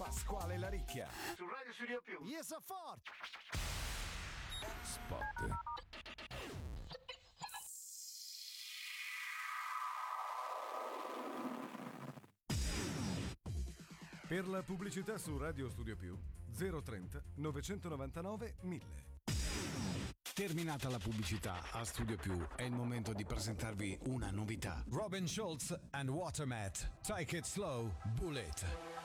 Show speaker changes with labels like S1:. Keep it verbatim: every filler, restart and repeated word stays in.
S1: Pasquale Laricchia.
S2: Su Radio Studio Più.
S1: Yes, a fort.
S3: Spot.
S4: Per la pubblicità su Radio Studio Più zero trenta novecentonovantanove mille.
S3: Terminata la pubblicità a Studio Più, è il momento di presentarvi una novità.
S1: Robin Schulz and Watermat. Take it slow, Bullet.